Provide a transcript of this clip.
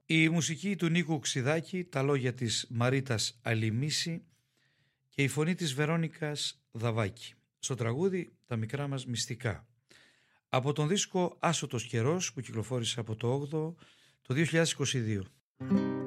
Η μουσική του Νίκου Ξιδάκη, τα λόγια της Μαρίτας Αλημίση και η φωνή της Βερόνικας Δαβάκη. Στο τραγούδι «Τα μικρά μας μυστικά». Από τον δίσκο «Άσωτος καιρός» που κυκλοφόρησε από το 8ο το 2022.